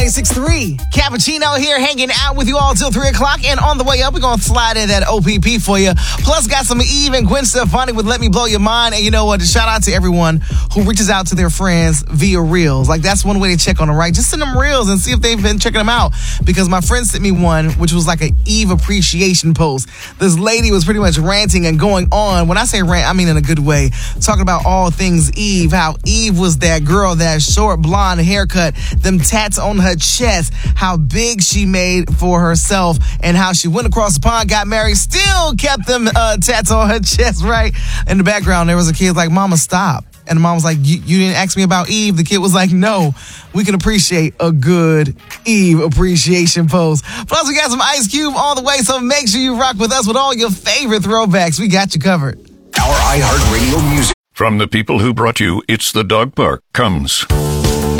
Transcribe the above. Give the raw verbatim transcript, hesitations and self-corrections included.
six three Cappuccino here, hanging out with you all till three o'clock. And on the way up, we're going to slide in that O P P for you. Plus, got some Eve and Gwen Stefani with Let Me Blow Your Mind. And you know what? Shout out to everyone who reaches out to their friends via Reels. Like, that's one way to check on them, right? Just send them Reels and see if they've been checking them out. Because my friend sent me one, which was like an Eve appreciation post. This lady was pretty much ranting and going on. When I say rant, I mean in a good way. Talking about all things Eve. How Eve was that girl, that short blonde haircut, them tats on her chest, how big she made for herself, and how she went across the pond, got married, still kept them uh, tats on her chest, right? In the background, there was a kid like, Mama, stop. And the mom was like, you, you didn't ask me about Eve. The kid was like, no, we can appreciate a good Eve appreciation post. Plus, we got some Ice Cube all the way, so make sure you rock with us with all your favorite throwbacks. We got you covered. Our iHeartRadio music. From the people who brought you It's the Dog Park comes